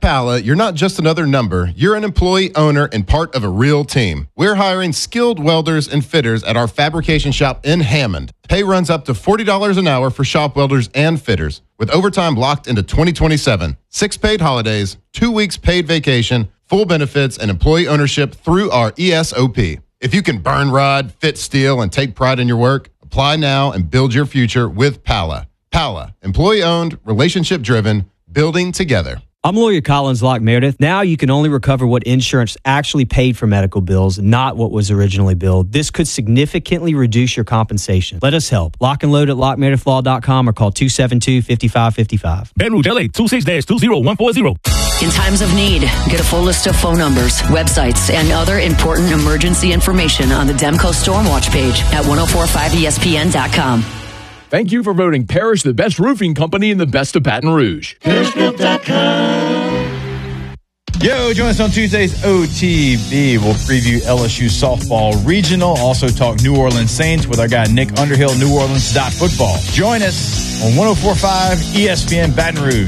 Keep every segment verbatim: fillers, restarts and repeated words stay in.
Pala, you're not just another number. You're an employee, owner, and part of a real team. We're hiring skilled welders and fitters at our fabrication shop in Hammond. Pay runs up to forty dollars an hour for shop welders and fitters, with overtime locked into twenty twenty-seven. Six paid holidays, two weeks paid vacation, full benefits, and employee ownership through our E S O P. If you can burn rod, fit steel, and take pride in your work, apply now and build your future with Pala. Pala, employee-owned, relationship-driven, building together. I'm lawyer Collins Locke Meredith. Now you can only recover what insurance actually paid for medical bills, not what was originally billed. This could significantly reduce your compensation. Let us help. Lock and load at lock meredith law dot com or call two seven two, five five five five. Baton Rouge, L A, two six two zero one four zero. In times of need, get a full list of phone numbers, websites, and other important emergency information on the Demco Stormwatch page at ten forty-five E S P N dot com. Thank you for voting Parrish the best roofing company and the best of Baton Rouge. Parrish Built dot com. Yo, join us on Tuesday's O T B. We'll preview L S U softball regional. Also talk New Orleans Saints with our guy Nick Underhill, New Orleans dot football. Join us on ten forty-five E S P N Baton Rouge.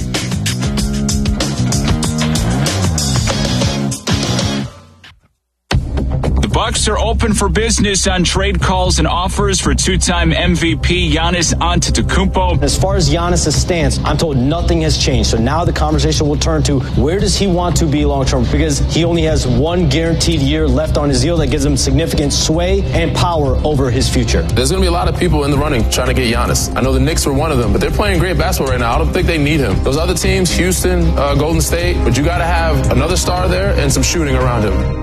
Bucks are open for business on trade calls and offers for two-time M V P Giannis Antetokounmpo. As far as Giannis' stance, I'm told nothing has changed. So now the conversation will turn to where does he want to be long-term? Because he only has one guaranteed year left on his deal that gives him significant sway and power over his future. There's going to be a lot of people in the running trying to get Giannis. I know the Knicks were one of them, but they're playing great basketball right now. I don't think they need him. Those other teams, Houston, uh, Golden State, but you got to have another star there and some shooting around him.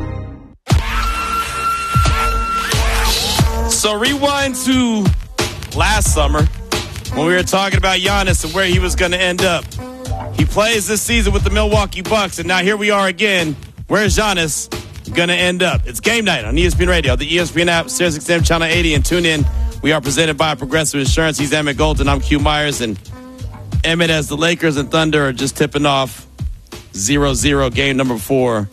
So rewind to last summer when we were talking about Giannis and where he was going to end up. He plays this season with the Milwaukee Bucks, and now here we are again. Where's Giannis going to end up? It's game night on E S P N Radio, the E S P N app, Sirius X M Channel eighty, and tune in. We are presented by Progressive Insurance. He's Emmett Golden. I'm Q Myers, and Emmett, as the Lakers and Thunder are just tipping off zero zero game number four.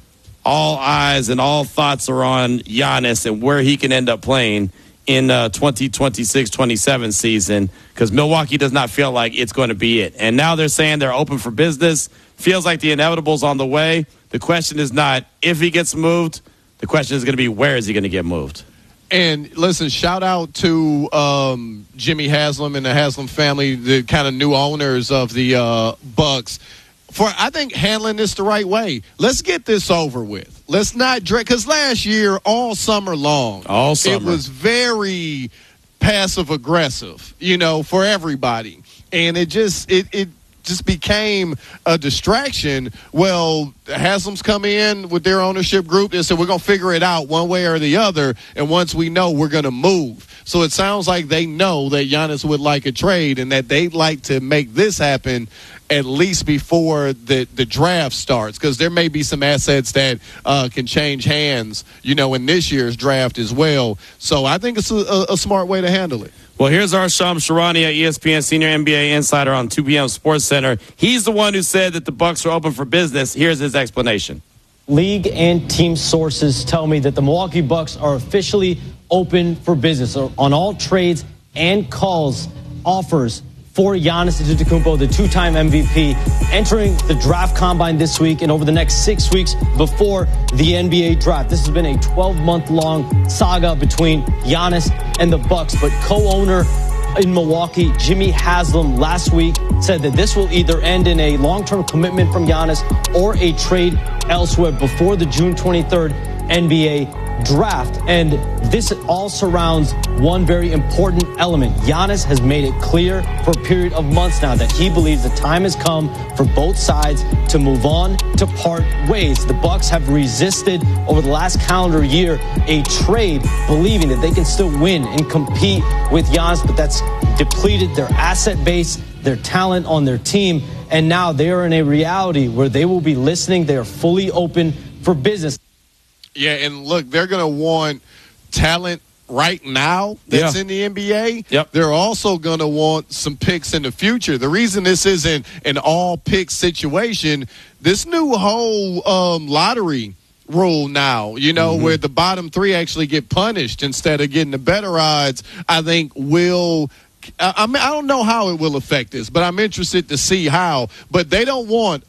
All eyes and all thoughts are on Giannis and where he can end up playing in uh, twenty twenty-six twenty-seven season, because Milwaukee does not feel like it's going to be it. And now they're saying they're open for business. Feels like the inevitable's on the way. The question is not if he gets moved. The question is going to be where is he going to get moved? And listen, shout out to um, Jimmy Haslam and the Haslam family, the kind of new owners of the uh, Bucks. For I think handling this the right way. Let's get this over with. Let's not drag, because last year, all summer long, all summer. it was very passive aggressive, you know, for everybody, and it just it it just became a distraction. Well, Haslam's come in with their ownership group. They said we're gonna figure it out one way or the other, and once we know, we're gonna move. So it sounds like they know that Giannis would like a trade, and that they'd like to make this happen at least before the, the draft starts, because there may be some assets that uh, can change hands, you know, in this year's draft as well. So I think it's a, a, a smart way to handle it. Well, here's our Shams Charania, E S P N Senior N B A Insider on two p.m. Sports Center. He's the one who said that the Bucks are open for business. Here's his explanation. League and team sources tell me that the Milwaukee Bucks are officially open for business on all trades and calls, offers for Giannis Antetokounmpo, the two-time M V P, entering the draft combine this week and over the next six weeks before the N B A draft. This has been a twelve-month-long saga between Giannis and the Bucks, but co-owner in Milwaukee, Jimmy Haslam, last week said that this will either end in a long-term commitment from Giannis or a trade elsewhere before the June twenty-third N B A draft. And this all surrounds one very important element. Giannis has made it clear for a period of months now that he believes the time has come for both sides to move on, to part ways. The Bucks have resisted over the last calendar year a trade, believing that they can still win and compete with Giannis, but that's depleted their asset base, their talent on their team, and now they are in a reality where they will be listening. They are fully open for business. Yeah, and look, they're going to want talent right now that's yeah. in the N B A. Yep. They're also going to want some picks in the future. The reason this isn't an all-pick situation, this new whole um, lottery rule now, you know, mm-hmm. where the bottom three actually get punished instead of getting the better odds, I think will – I mean, I don't know how it will affect this, but I'm interested to see how. But they don't want